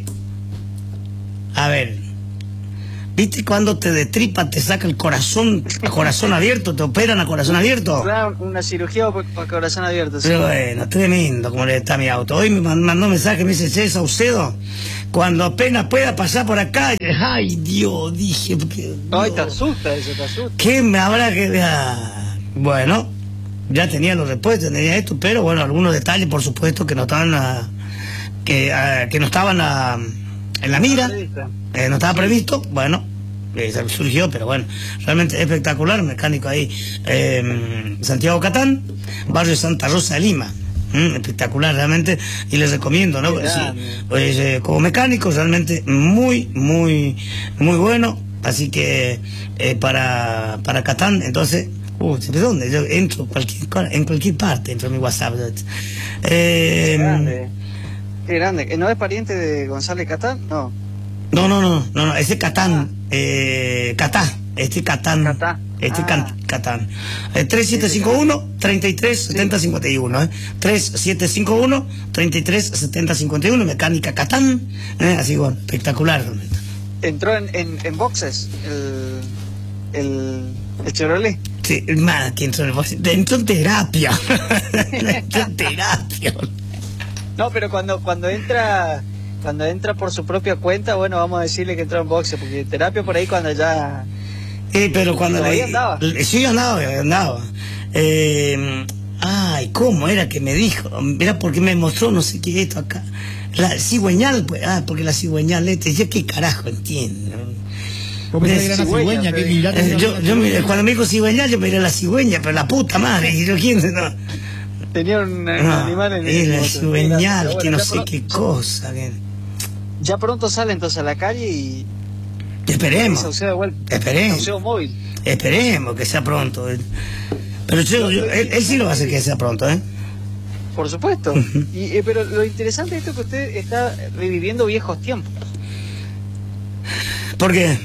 a ver, ¿viste cuando te detripa, te saca el corazón a corazón abierto, te operan a corazón abierto? Claro, una cirugía para corazón abierto. Sí. Pero bueno, tremendo como le está mi auto. Hoy me mandó un mensaje, me dice, Che, Saucedo, cuando apenas pueda pasar por acá, ay Dios, dije, porque, Ay, Dios, te asusta eso, te asusta. ¿qué me habrá que...? Ah, bueno, ya tenía los respuestos, tenía esto, pero bueno, algunos detalles, por supuesto, que no estaban, a, que, a, que no estaban a, en la mira, eh, no estaba previsto, bueno, eh, surgió, pero bueno, realmente espectacular, mecánico ahí, eh, Santiago Catán, barrio Santa Rosa de Lima. Mm, espectacular realmente, y les recomiendo, ¿no? Sí, pues, eh, como mecánico realmente muy muy muy bueno, así que eh, para para Catán, entonces, uh, ¿de dónde? Yo entro cualquier, en cualquier parte, entro en mi WhatsApp. Eh, Qué grande, qué grande. ¿No es pariente de González Catán? No. no, no, no, no, no, ese Catán, eh, Catá, este Catán, Catá. este Ah. Catán, eh, tres siete cinco uno, treinta y tres, setenta, cincuenta y uno, eh, tres siete cinco uno, treinta y tres, setenta, cincuenta y uno, mecánica Catán, eh, así bueno, espectacular realmente. ¿Entró en, en, en boxes el, el, el Chevrolet? Sí, más que entró en, el, entró en terapia, entró en terapia. No, pero cuando cuando entra cuando entra por su propia cuenta, bueno, vamos a decirle que entró en boxes, porque terapia por ahí cuando ya... Sí, pero cuando ¿Todavía le, andaba? le- sí, andaba, andaba. Eh, ay, ¿cómo era que me dijo? Mira, porque me mostró no sé qué esto acá. La cigüeñal, pues, ah, porque la cigüeñal, este, yo qué carajo entiendo. ¿Cómo Eh, pensás que era una cigüeña, cigüeña? ¿Qué pero- mirá que Eh, era yo, una yo miré- cigüeña? cuando me dijo cigüeñal, yo miré la cigüeña, pero la puta madre, y yo quién no. Tenía un, un No, animal en es el la moto. cigüeñal, Pero que bueno, no ya sé pro- qué cosa. Que... Ya pronto sale entonces a la calle y... Esperemos, Sauceo de vuelta. esperemos. Sauceo móvil. Esperemos que sea pronto. eh. Pero yo, yo- él, él sí lo va a hacer que sea pronto, ¿eh? Por supuesto. y, eh, pero lo interesante de esto es que usted está reviviendo viejos tiempos. ¿Por qué?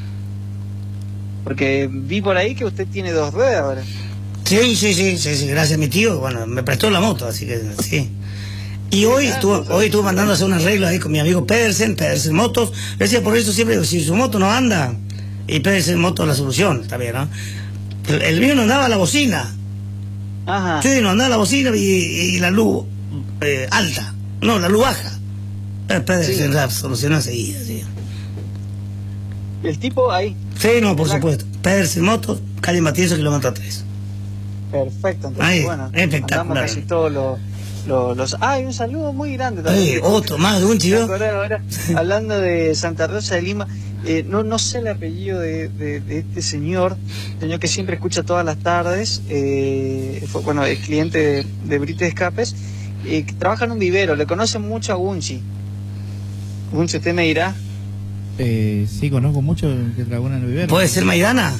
Porque vi por ahí que usted tiene dos ruedas ahora. Sí, sí, sí, sí, sí, gracias a mi tío, bueno, me prestó la moto, así que sí. Y hoy estuvo, hoy estuvo mandando a hacer un arreglo ahí con mi amigo Pedersen, Pedersen Motos. Le decía, por eso siempre digo, si su moto no anda, y Pedersen Motos la solución, está bien, ¿no? El, el mío no andaba a la bocina. Ajá. Sí, no andaba a la bocina y, y la luz eh, alta. No, la luz baja. Eh, Pedersen Sí. la solucionó enseguida, sí. El tipo ahí. Sí, no, por Exacto. supuesto. Pedersen Motos, calle Matienzo, kilómetro tres. Perfecto. Entonces, Ahí, bueno, espectacular. andamos casi todos los... Los, los... Ah, y un saludo muy grande Ay, también. otro más de un Me chivo. acordé ahora, hablando de Santa Rosa de Lima, eh, no, no sé el apellido de, de, de este señor, señor que siempre escucha todas las tardes, eh, fue, bueno, es cliente de, de Brite Escapes, eh, que trabaja en un vivero, le conocen mucho a Gunchi. Gunchi, usted me dirá, Eh, sí, conozco mucho el que trabajó en el vivero. ¿Puede ser Maidana?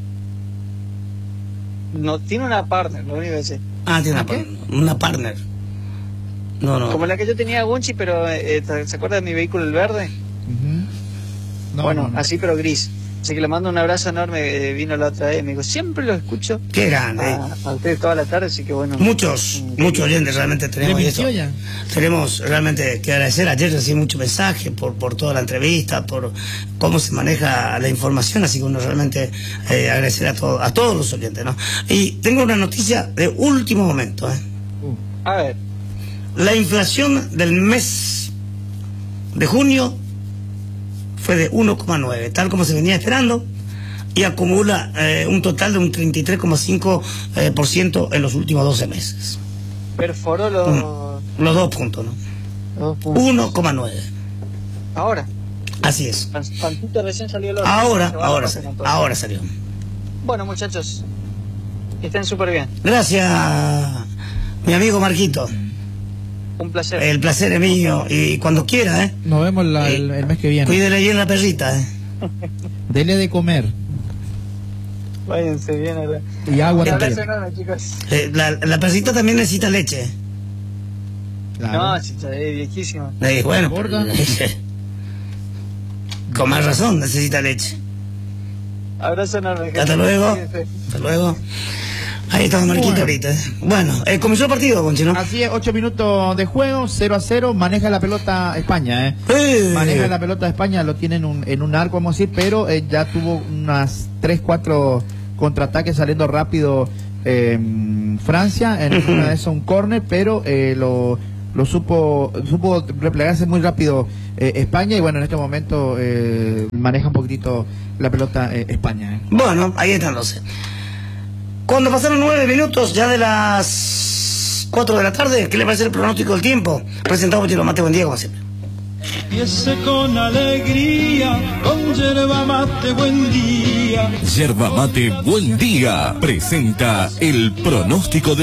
no tiene una partner, lo único que sé. Ah, tiene una, ¿Qué? partner, una partner. No, no. Como la que yo tenía a Gunchi, pero eh, ¿se acuerda de mi vehículo el verde? Ujú. No, bueno, no, no. así pero gris. Así que le mando un abrazo enorme, eh, vino la otra vez, me dijo, siempre lo escucho Qué grande. eh. a, a ustedes toda la tarde, así que bueno. Muchos, mm, muchos oyentes realmente ¿Le tenemos mintió eso. ya? Tenemos realmente que agradecer. Ayer recibí muchos mensajes por, por toda la entrevista, por cómo se maneja la información, así que uno realmente eh, agradecer a, todo, a todos los oyentes, ¿no? Y tengo una noticia de último momento, ¿eh? Uh, A ver, La inflación del mes de junio fue de uno coma nueve, tal como se venía esperando, y acumula eh, un total de un treinta y tres coma cinco por ciento en los últimos doce meses. perforó los, Mm. Los dos puntos, ¿no? los dos puntos. uno coma nueve. Ahora, Así es. Pan- Pancito recién salió el horno. Ahora, Se va a ahora la salió. con todo. Ahora salió. Bueno, muchachos, que estén súper bien. Gracias, mi amigo Marquito. Un placer. El placer es mío. Y cuando quiera, ¿eh? nos vemos la- el, el mes que viene. Cuídele bien la perrita, ¿eh? Dele de comer Váyanse bien ahora. y agua Un abrazo también. enorme, chicos. Eh, La, la perrita también necesita leche. Claro. No, chicha, es viejísima. Eh, bueno, ¿Gorda? pero- Con más razón necesita leche. Abrazo enorme. Hasta luego. Hasta luego. Ahí está Marquito bueno. ahorita. Bueno, eh, comenzó el partido, Conchi, ¿no? Así es, ocho minutos de juego, cero a cero, maneja la pelota España, ¿eh? eh. Maneja la pelota España, lo tiene en un, en un arco, vamos a decir, pero eh, ya tuvo unas tres, cuatro contraataques saliendo rápido eh, Francia, en uh-huh. una de esas un córner, pero eh, lo, lo supo, supo replegarse muy rápido eh, España, y bueno, en este momento eh, maneja un poquitito la pelota eh, España. ¿eh? Bueno, ahí están los... Cuando pasaron nueve minutos ya de las cuatro de la tarde, ¿qué le parece el pronóstico del tiempo? Presentado por Chilo Mate, buen día como siempre. Empiece con alegría, con yerba mate, buen día. Yerba Mate, buen día. Presenta el pronóstico de